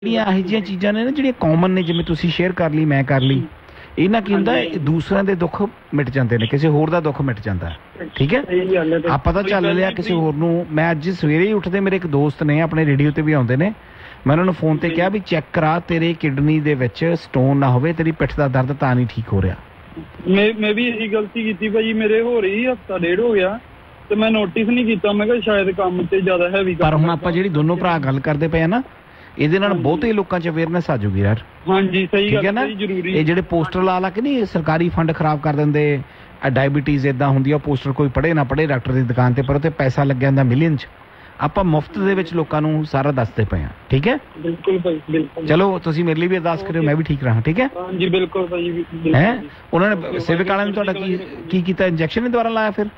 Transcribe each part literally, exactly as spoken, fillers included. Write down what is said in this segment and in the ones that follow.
ਜਿਹੜੀਆਂ ਇਹੋ ਜਿਹੀਆਂ ਚੀਜ਼ਾਂ ਨੇ ਨਾ ਜਿਹੜੀਆਂ ਕਾਮਨ ਨੇ, ਜਿਵੇਂ ਤੁਸੀਂ ਸ਼ੇਅਰ ਕਰ ਲਈ, ਮੈਂ ਕਰ ਲਈ, ਇਹਨਾਂ ਕੀ ਹੁੰਦਾ ਦੂਸਰਿਆਂ ਦੇ ਦੁੱਖ ਮਿਟ ਜਾਂਦੇ ਨੇ, ਕਿਸੇ ਹੋਰ ਦਾ ਦੁੱਖ ਮਿਟ ਜਾਂਦਾ। ਠੀਕ ਹੈ, ਆਪਾਂ ਤਾਂ ਚੱਲ ਲਿਆ ਕਿਸੇ ਹੋਰ ਨੂੰ। ਮੈਂ ਅੱਜ ਸਵੇਰੇ ਹੀ ਉੱਠਦੇ, ਮੇਰੇ ਇੱਕ ਦੋਸਤ ਨੇ ਆਪਣੇ ਰੇਡੀਓ ਤੇ ਵੀ ਆਉਂਦੇ ਨੇ, ਮੈਂ ਉਹਨਾਂ ਨੂੰ ਫੋਨ ਤੇ ਕਿਹਾ ਵੀ ਚੈੱਕ ਕਰਾ ਤੇਰੇ ਕਿਡਨੀ ਦੇ ਵਿੱਚ ਸਟੋਨ ਨਾ ਹੋਵੇ, ਤੇਰੀ ਪਿੱਠ ਦਾ ਦਰਦ ਤਾਂ ਨਹੀਂ ਠੀਕ ਹੋ ਰਿਹਾ। ਮੈਂ ਮੈਂ ਵੀ ਇਹੀ ਗਲਤੀ ਕੀਤੀ ਭਾਜੀ, ਮੇਰੇ ਹੋ ਰਹੀ ਹਫਤਾ ਡੇਢ ਹੋ ਗਿਆ ਤੇ ਮੈਂ ਨੋਟਿਸ ਨਹੀਂ ਕੀਤਾ। ਮੈਂ ਕਿਹਾ ਸ਼ਾਇਦ ਕੰਮ ਤੇ ਜ਼ਿਆਦਾ ਹੈਵੀ। ਪਰ ਹੁਣ ਆਪਾਂ ਜਿਹੜੀ ਦੋਨੋਂ ਭਰਾ ਗੱਲ ਕਰਦੇ ਪਏ ਆ ਨਾ, ਇਹਦੇ ਨਾਲ ਬਹੁਤੇ ਲੋਕਾਂ 'ਚ ਅਵੇਅਰਨੈਸ ਆ ਜਾਊਗੀ ਯਾਰ। ਹਾਂਜੀ ਸਹੀ ਗੱਲ ਹੈ, ਜ਼ਰੂਰੀ। ਇਹ ਜਿਹੜੇ ਪੋਸਟਰ ਲਾ ਲਾ ਕੇ ਨਹੀਂ ਸਰਕਾਰੀ ਫੰਡ ਖਰਾਬ ਕਰ ਦਿੰਦੇ, ਡਾਇਬੀਟੀਜ਼ ਇਦਾਂ ਹੁੰਦੀ ਆ, ਪੋਸਟਰ ਕੋਈ ਪੜ੍ਹੇ ਨਾ ਪੜ੍ਹੇ ਡਾਕਟਰ ਦੀ ਦੁਕਾਨ ਤੇ, ਪਰ ਉੱਥੇ ਪੈਸਾ ਲੱਗਿਆ ਹੁੰਦਾ ਮਿਲੀਅਨ 'ਚ। ਆਪਾਂ ਮੁਫਤ ਦੇ ਵਿੱਚ ਲੋਕਾਂ ਨੂੰ ਸਾਰਾ ਦੱਸਦੇ ਪਏ ਆ। ਠੀਕ ਹੈ, ਬਿਲਕੁਲ ਭਾਈ, ਬਿਲਕੁਲ। ਚਲੋ ਤੁਸੀਂ ਮੇਰੇ ਲਈ ਵੀ ਅਰਦਾਸ ਕਰਿਓ, ਮੈਂ ਵੀ ਠੀਕ ਰਹਾਂ। ਠੀਕ ਹੈ, ਹਾਂਜੀ ਬਿਲਕੁਲ ਭਾਈ। ਹੈ ਉਹਨਾਂ ਨੇ ਸਿਵਿਕ ਵਾਲਿਆਂ ਨੇ ਤੁਹਾਡਾ ਕੀ ਕੀ ਕੀਤਾ? ਇੰਜੈਕਸ਼ਨ ਹੀ ਦੁਬਾਰਾ ਲਾਇਆ ਫਿਰ?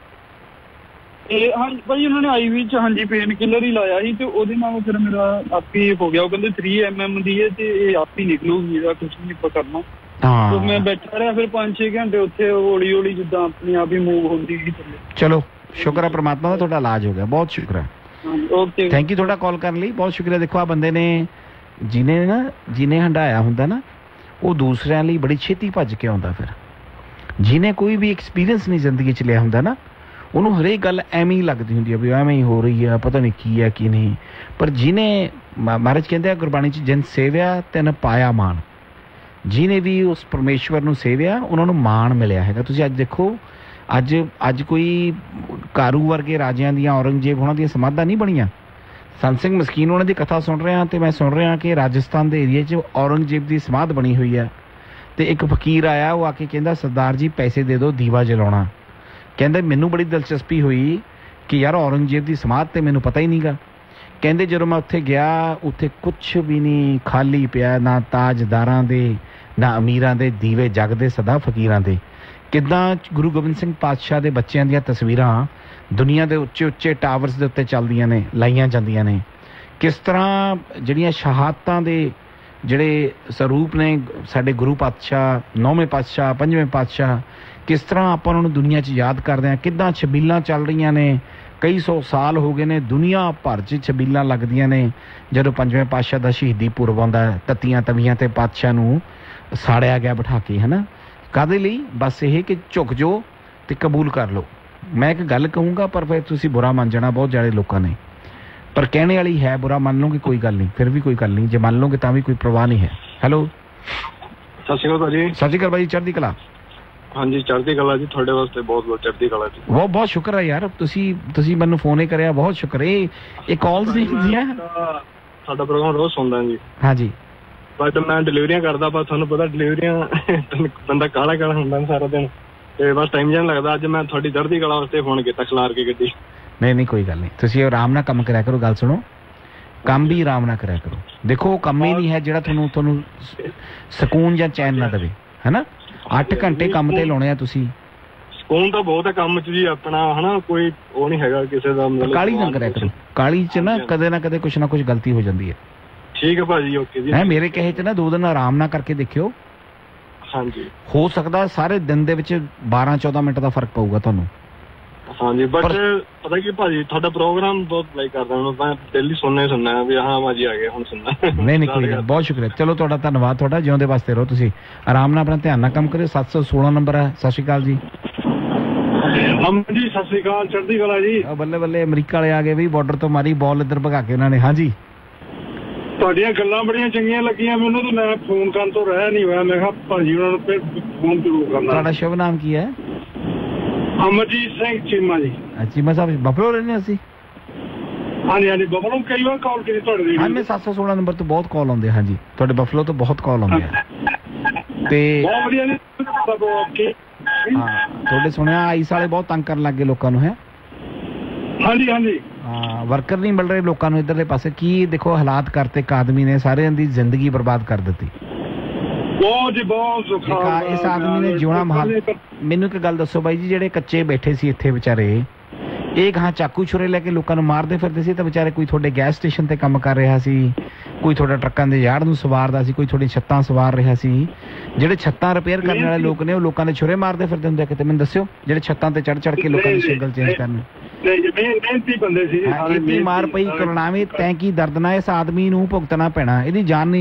ਇਹ ਹਾਂਜੀ ਭਾਈ, ਉਹਨਾਂ ਨੇ ਆਈ ਵੀ ਚ ਹਾਂਜੀ ਪੇਨ ਕਿਲਰ ਹੀ ਲਾਇਆ ਸੀ ਤੇ ਉਹਦੇ ਨਾਲ ਫਿਰ ਮੇਰਾ ਆਪ ਹੀ ਹੋ ਗਿਆ। ਉਹ ਕਹਿੰਦੇ ਥ੍ਰੀ ਐਮ ਐਮ ਦੀ ਹੈ ਤੇ ਇਹ ਆਪ ਹੀ ਨਿਕਲੂਗੀ, ਇਹਦਾ ਕੁਛ ਨਹੀਂ ਆਪਾਂ ਕਰਨਾ। ਹਾਂ, ਮੈਂ ਬੈਠਾ ਰਿਹਾ ਫਿਰ ਪੰਜ ਛੇ ਘੰਟੇ ਉੱਥੇ, ਹੌਲੀ ਹੌਲੀ ਜਿੱਦਾਂ ਆਪਣੇ ਆਪ ਹੀ ਮੂਵ ਹੁੰਦੀ ਗਈ। ਚਲੋ ਸ਼ੁਕਰ ਹੈ ਪ੍ਰਮਾਤਮਾ ਦਾ, ਤੁਹਾਡਾ ਇਲਾਜ ਹੋ ਗਿਆ, ਬਹੁਤ ਸ਼ੁਕਰ ਹੈ। ਓਕੇ, ਥੈਂਕ ਯੂ ਤੁਹਾਡਾ ਕਾਲ ਕਰਨ ਲਈ, ਬਹੁਤ ਸ਼ੁਕਰੀਆ। ਦੇਖੋ ਆ ਬੰਦੇ ਨੇ ਜਿਹਨੇ ਨਾ ਜਿਹਨੇ ਹੰਡਾਇਆ ਹੁੰਦਾ ਨਾ, ਉਹ ਦੂਸਰਿਆਂ ਲਈ ਬੜੀ ਛੇਤੀ ਭੱਜ ਕੇ ਆਉਂਦਾ। ਫਿਰ ਜਿਹਨੇ ਕੋਈ ਵੀ ਐਕਸਪੀਰੀਅੰਸ ਨਹੀਂ ਜ਼ਿੰਦਗੀ 'ਚ ਲਿਆ ਹੁੰਦਾ ਨਾ, ਉਹਨੂੰ ਹਰੇਕ ਗੱਲ ਐਵੇਂ ਹੀ ਲੱਗਦੀ ਹੁੰਦੀ ਆ ਵੀ ਐਵੇਂ ਹੀ ਹੋ ਰਹੀ ਆ, ਪਤਾ ਨਹੀਂ ਕੀ ਹੈ ਕੀ ਨਹੀਂ। ਪਰ ਜਿਹਨੇ, ਮਹਾਰਾਜ ਕਹਿੰਦੇ ਆ ਗੁਰਬਾਣੀ 'ਚ, ਜਿਨ ਸੇਵਿਆ ਤਿਨ ਪਾਇਆ ਮਾਣ। ਜਿਹਨੇ ਵੀ ਉਸ ਪਰਮੇਸ਼ਵਰ ਨੂੰ ਸੇਵਿਆ ਉਹਨਾਂ ਨੂੰ ਮਾਣ ਮਿਲਿਆ ਹੈਗਾ। ਤੁਸੀਂ ਅੱਜ ਦੇਖੋ, ਅੱਜ ਅੱਜ ਕੋਈ ਕਾਰੂ ਵਰਗੇ ਰਾਜਿਆਂ ਦੀਆਂ, ਔਰੰਗਜ਼ੇਬ ਉਹਨਾਂ ਦੀਆਂ ਸਮਾਧਾਂ ਨਹੀਂ ਬਣੀਆਂ। ਸੰਤ ਸਿੰਘ ਮਸਕੀਨ ਉਹਨਾਂ ਦੀ ਕਥਾ ਸੁਣ ਰਿਹਾ ਤੇ ਮੈਂ ਸੁਣ ਰਿਹਾ ਕਿ ਰਾਜਸਥਾਨ ਦੇ ਏਰੀਏ 'ਚ ਔਰੰਗਜ਼ੇਬ ਦੀ ਸਮਾਧ ਬਣੀ ਹੋਈ ਹੈ। ਤੇ ਇੱਕ ਫਕੀਰ ਆਇਆ, ਉਹ ਆ ਕੇ ਕਹਿੰਦਾ ਸਰਦਾਰ ਜੀ ਪੈਸੇ ਦੇ ਦਿਓ, ਦੀਵਾ ਜਲਾਉਣਾ। ਕਹਿੰਦੇ ਮੈਨੂੰ ਬੜੀ ਦਿਲਚਸਪੀ ਹੋਈ ਕਿ ਯਾਰ ਔਰੰਗਜ਼ੇਬ ਦੀ ਸਮਾਧ ਤੇ ਮੈਨੂੰ ਪਤਾ ਹੀ ਨਹੀਂ ਗਾ। ਕਹਿੰਦੇ ਜਦੋਂ ਮੈਂ ਉੱਥੇ ਗਿਆ, ਉੱਥੇ ਕੁਛ ਵੀ ਨਹੀਂ, ਖਾਲੀ ਪਿਆ, ਨਾ ਤਾਜਦਾਰਾਂ ਦੇ ਨਾ ਅਮੀਰਾਂ ਦੇ ਦੀਵੇ ਜਗਦੇ ਸਦਾ ਫਕੀਰਾਂ ਦੇ। ਕਿੱਦਾਂ ਗੁਰੂ ਗੋਬਿੰਦ ਸਿੰਘ ਪਾਤਸ਼ਾਹ ਦੇ ਬੱਚਿਆਂ ਦੀਆਂ ਤਸਵੀਰਾਂ ਦੁਨੀਆ ਦੇ ਉੱਚੇ ਉੱਚੇ ਟਾਵਰਸ ਦੇ ਉੱਤੇ ਚੱਲਦੀਆਂ ਨੇ, ਲਾਈਆਂ ਜਾਂਦੀਆਂ ਨੇ। ਕਿਸ ਤਰ੍ਹਾਂ ਜਿਹੜੀਆਂ ਸ਼ਹਾਦਤਾਂ ਦੇ ਜਿਹੜੇ ਸਰੂਪ ਨੇ ਸਾਡੇ ਗੁਰੂ ਪਾਤਸ਼ਾਹ, ਨੌਵੇਂ ਪਾਤਸ਼ਾਹ, ਪੰਜਵੇਂ ਪਾਤਸ਼ਾਹ, ਕਿਸ ਤਰ੍ਹਾਂ ਆਪਾਂ ਉਹਨਾਂ ਨੂੰ ਦੁਨੀਆ 'ਚ ਯਾਦ ਕਰਦੇ ਹਾਂ। ਕਿੱਦਾਂ ਛਬੀਲਾਂ ਚੱਲ ਰਹੀਆਂ ਨੇ, ਕਈ ਸੌ ਸਾਲ ਹੋ ਗਏ ਨੇ, ਦੁਨੀਆ ਭਰ 'ਚ ਛਬੀਲਾਂ ਲੱਗਦੀਆਂ ਨੇ ਜਦੋਂ ਪੰਜਵੇਂ ਪਾਤਸ਼ਾਹ ਦਾ ਸ਼ਹੀਦੀ ਪੁਰਬ ਆਉਂਦਾ। ਤੱਤੀਆਂ ਤਵੀਆਂ ਤੇ ਪਾਤਸ਼ਾਹ ਨੂੰ ਸਾੜਿਆ ਗਿਆ ਬਿਠਾ ਕੇ, ਹੈ ਨਾ। ਕਾਹਦੇ ਲਈ? ਬਸ ਇਹ ਕਿ ਝੁਕ ਜਾਓ ਤੇ ਕਬੂਲ ਕਰ ਲਓ। ਮੈਂ ਇੱਕ ਗੱਲ ਕਹੂੰਗਾ ਪਰ ਫਿਰ ਤੁਸੀਂ ਬੁਰਾ ਮੰਨ ਜਾਣਾ ਬਹੁਤ ਜ਼ਿਆਦਾ ਲੋਕਾਂ ਨੇ, ਪਰ ਕਹਿਣੇ ਵਾਲੀ ਹੈ। ਬੁਰਾ ਮੰਨ ਲਓਗੇ ਕੋਈ ਗੱਲ ਨਹੀਂ, ਫਿਰ ਵੀ ਕੋਈ ਗੱਲ ਨਹੀਂ, ਜੇ ਮੰਨ ਲਓਗੇ ਤਾਂ ਵੀ ਕੋਈ ਪਰਵਾਹ ਨਹੀਂ ਹੈ। ਹੈਲੋ, ਸਤਿ ਸ਼੍ਰੀ ਅਕਾਲ ਜੀ। ਸਤਿ ਸ਼੍ਰੀ ਅਕਾਲ ਭਾਈ, ਚੜ੍ਹਦੀ ਕਲਾ। ਹਾਂਜੀ ਚੜ੍ਹਦੀ ਕਲਾ ਜੀ, ਤੁਹਾਡੇ ਵਾਸਤੇ ਬਹੁਤ ਬਹੁਤ ਚੜ੍ਹਦੀ ਕਲਾ ਜੀ। ਬਹੁਤ ਬਹੁਤ ਸ਼ੁਕਰ ਹੈ ਯਾਰ, ਤੁਸੀਂ ਤੁਸੀਂ ਮੈਨੂੰ ਫੋਨ ਹੀ ਕਰਿਆ, ਬਹੁਤ ਸ਼ੁਕਰ। ਇਹ ਇਹ ਕਾਲਸ ਨਹੀਂ ਹੁੰਦੀਆਂ। ਸਾਡਾ ਪ੍ਰੋਗਰਾਮ ਰੋਜ਼ ਸੁਣਦਾ ਜੀ। ਹਾਂਜੀ, ਬਟ ਮੈਂ ਡਿਲੀਵਰੀਆਂ ਕਰਦਾ, ਪਰ ਤੁਹਾਨੂੰ ਪਤਾ ਡਿਲੀਵਰੀਆਂ ਬੰਦਾ ਕਾਹਲਾ ਕਾਹਲਾ ਹੁੰਦਾ ਸਾਰਾ ਦਿਨ, ਤੇ ਬਸ ਟਾਈਮ ਜਿਹਾ ਲੱਗਦਾ। ਅੱਜ ਮੈਂ ਤੁਹਾਡੀ ਚੜ੍ਹਦੀ ਕਲਾ ਵਾਸਤੇ ਫੋਨ ਕੀਤਾ, ਖਿਲਾਰ ਕੇ ਗੱਡੀ। ਨਹੀਂ ਨਹੀਂ ਕੋਈ ਗੱਲ ਨਹੀਂ, ਤੁਸੀਂ ਆਰਾਮ ਨਾਲ ਕੰਮ ਕਰਿਆ ਕਰੋ। ਗੱਲ ਸੁਣੋ, ਕੰਮ ਵੀ ਆਰਾਮ ਨਾਲ ਕਰਿਆ ਕਰੋ। ਦੇਖੋ ਕੰਮ ਹੀ ਨਹੀਂ ਹੈ ਜਿਹੜਾ ਤੁਹਾਨੂੰ ਤੁਹਾਨੂੰ ਸਕੂਨ ਜਾਂ ਚੈਨ ਨਾ ਦੇਵੇ, ਹੈ ਨਾ। ਅੱਠ ਘੰਟੇ ਕੰਮ ਤੇ ਲਾਉਣੇ ਆ ਤੁਸੀਂ। ਸਕੂਨ ਤਾਂ ਬਹੁਤ ਹੈ ਕੰਮ 'ਚ ਜੀ ਆਪਣਾ, ਹਨਾ। ਕੋਈ ਉਹ ਨਹੀਂ ਹੈਗਾ ਕਿਸੇ ਦਾ। ਕਾਹਲੀ ਨਾ ਕਰਿਆ ਕਰੋ, ਕਾਹਲੀ 'ਚ ਨਾ ਕਦੇ ਨਾ ਕਦੇ ਕੁਛ ਨਾ ਕੁਛ ਗਲਤੀ ਹੋ ਜਾਂਦੀ ਹੈ। ਠੀਕ ਹੈ ਭਾਜੀ, ਓਕੇ ਜੀ। ਹੈ ਮੇਰੇ ਕਹੇ 'ਚ ਨਾ ਦੋ ਦਿਨ ਆਰਾਮ ਨਾਲ ਕਰਕੇ ਦੇਖਿਓ। ਹਾਂਜੀ, ਹੋ ਸਕਦਾ ਸਾਰੇ ਦਿਨ ਦੇ ਵਿੱਚ ਬਾਰਾਂ ਚੌਦਾਂ ਮਿੰਟ ਦਾ ਫਰਕ ਪਊਗਾ ਤੁਹਾਨੂੰ। ਹਾਂਜੀ, ਬਟ ਪਤਾ ਕੀ ਭਾਜੀ, ਤੁਹਾਡਾ ਪ੍ਰੋਗਰਾਮ ਬਹੁਤ ਲਾਈਕ ਕਰਦਾ ਮੈਂ, ਮੈਂ ਡੇਲੀ ਸੁਣਨਾ ਹੀ ਸੁਣਨਾ ਵੀ ਹਾਂ ਭਾਜੀ ਆ ਗਏ ਹੁਣ ਸੁਣਨਾ। ਨਹੀਂ ਨਹੀਂ ਕੋਈ ਗੱਲ, ਬਹੁਤ ਸ਼ੁਕਰੀਆ। ਚਲੋ ਤੁਹਾਡਾ ਧੰਨਵਾਦ, ਤੁਹਾਡਾ ਜਿਉਂਦੇ ਵਾਸਤੇ ਰਹੋ। ਤੁਸੀਂ ਆਰਾਮ ਨਾਲ ਆਪਣਾ ਧਿਆਨ ਨਾਲ ਕੰਮ ਕਰਿਓ। ਸੱਤ ਸੌ ਸੋਲਾਂ ਨੰਬਰ ਹੈ। ਸਤਿ ਸ਼੍ਰੀ ਅਕਾਲ ਜੀ। ਜੀ ਸਤਿ ਸ਼੍ਰੀ ਅਕਾਲ, ਚੜ੍ਹਦੀ ਕਲਾ ਜੀ। ਬੱਲੇ ਬੱਲੇ, ਅਮਰੀਕਾ ਵਾਲੇ ਆ ਗਏ ਵੀ, ਬਾਰਡਰ ਤੋਂ ਮਾਰੀ ਬਾਲ ਇੱਧਰ ਭਗਾ ਕੇ ਉਹਨਾਂ ਨੇ। ਹਾਂਜੀ, ਤੁਹਾਡੀਆਂ ਗੱਲਾਂ ਬੜੀਆਂ ਚੰਗੀਆਂ ਲੱਗੀਆਂ ਮੈਨੂੰ, ਤੇ ਮੈਂ ਫੋਨ ਕਰਨ ਤੋਂ ਰਹਿ ਨਹੀਂ ਹੋਇਆ। ਮੈਂ ਕਿਹਾ ਭਾਜੀ ਉਹਨਾਂ ਨੂੰ ਫਿਰ ਫੋਨ ਜ਼ਰੂਰ ਕਰਨਾ। ਤੁਹਾਡਾ ਸ਼ੁਭ ਨਾਮ ਕੀ ਹੈ? ਅਮਰਜੀਤ ਸਿੰਘ ਚੀਮਾ ਜੀ। ਚੀਮਾ ਸਾਹਿਬ ਬਫਲੋ ਰਹਿੰਦੇ ਅਸੀਂ? ਹਾਂਜੀ ਹਾਂਜੀ, ਬਫਲੋ ਕਈ ਵਾਰ ਕਾਲ ਕੀਤੀ ਤੁਹਾਡੇ। ਹਾਂ, ਮੈਂ ਸੱਤ ਸੌ ਸੋਲਾਂ ਨੰਬਰ ਤੋਂ ਬਹੁਤ ਕਾਲ ਆਉਂਦੇ। ਹਾਂਜੀ, ਤੁਹਾਡੇ ਬਫਲੋ ਤੋਂ ਬਹੁਤ ਕਾਲ ਆਉਂਦੇ ਆ ਤੇ ਬਹੁਤ ਵਧੀਆ ਜੀ। ਹਾਂ, ਤੁਹਾਡੇ ਸੁਣਿਆ ਆਈਸ ਵਾਲੇ ਬਹੁਤ ਤੰਗ ਕਰਨ ਲੱਗ ਗਏ ਲੋਕਾਂ ਨੂੰ, ਹੈ? ਹਾਂਜੀ ਹਾਂਜੀ, ਹਾਂ, ਵਰਕਰ ਨਹੀਂ ਮਿਲ ਰਹੇ ਲੋਕਾਂ ਨੂੰ ਇੱਧਰਲੇ ਪਾਸੇ। ਕੀ ਦੇਖੋ ਹਾਲਾਤ ਕਰਤੇ ਇੱਕ ਆਦਮੀ ਨੇ, ਸਾਰਿਆਂ ਦੀ ਜ਼ਿੰਦਗੀ ਬਰਬਾਦ ਕਰ ਦਿੱਤੀ। ਬਹੁਤ ਜੀ ਬਹੁਤ ਸੁਖਾ। ਇਸ ਆਦਮੀ ਨੇ ਜਿਉਣਾ ਮਹਾਲ। ਮੈਨੂੰ ਇੱਕ ਗੱਲ ਦੱਸੋ ਬਾਈ ਜੀ, ਜਿਹੜੇ ਕੱਚੇ ਬੈਠੇ ਸੀ ਇੱਥੇ ਵਿਚਾਰੇ, ਇਹ ਗਾਂ ਚਾਕੂ ਛੁਰੇ ਲੈ ਕੇ ਲੋਕਾਂ ਨੂੰ ਮਾਰਦੇ ਫਿਰਦੇ ਸੀ, ਤਾਂ ਵਿਚਾਰੇ ਕੋਈ ਤੁਹਾਡੇ ਗੈਸ ਸਟੇਸ਼ਨ ਤੇ ਕੰਮ ਕਰ ਰਿਹਾ ਸੀ, ਕੋਈ ਤੁਹਾਡਾ ਟਰੱਕਾਂ ਦੇ ਯਾਰਡ ਨੂੰ ਸਵਾਰਦਾ ਸੀ, ਕੋਈ ਤੁਹਾਡੀ ਛੱਤਾਂ ਸਵਾਰ ਰਿਹਾ ਸੀ। ਜਿਹੜੇ ਛੱਤਾਂ ਰਿਪੇਅਰ ਕਰਨ ਵਾਲੇ ਲੋਕ ਨੇ, ਉਹ ਲੋਕਾਂ ਦੇ ਛੁਰੇ ਮਾਰਦੇ ਫਿਰਦੇ ਹੁੰਦੇ ਕਿਤੇ? ਮੈਨੂੰ ਦੱਸਿਓ, ਜਿਹੜੇ ਛੱਤਾਂ ਤੇ ਚੜ ਚੜ ਕੇ ਲੋਕਾਂ ਦੀ ਸਿੰਗਲ ਚੇਂਜ ਕਰਨ। ਨਹੀਂ ਮਿਹਨਤੀ ਬੰਦੇ ਸੀ। ਇਹ ਮਾਰ ਪਈ ਕਰਨਾਵੇਂ ਤੈਂ ਕੀ ਦਰਦ ਨਾ ਇਸ ਆਦਮੀ ਨੂੰ ਭੁਗਤਣਾ ਪੈਣਾ, ਇਹਦੀ ਜਾਨ ਨਹੀਂ